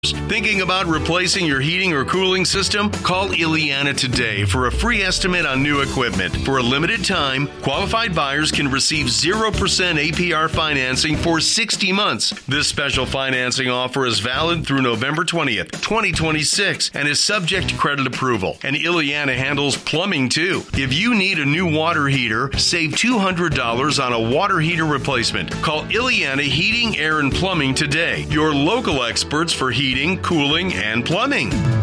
Thinking about replacing your heating or cooling system? Call Ileana today for a free estimate on new equipment. For a limited time, qualified buyers can receive 0% APR financing for 60 months. This special financing offer is valid through November 20th, 2026 and is subject to credit approval. And Ileana handles plumbing too. If you need a new water heater, save $200 on a water heater replacement. Call Ileana Heating, Air, and Plumbing today. Your local experts for heating, cooling, and plumbing.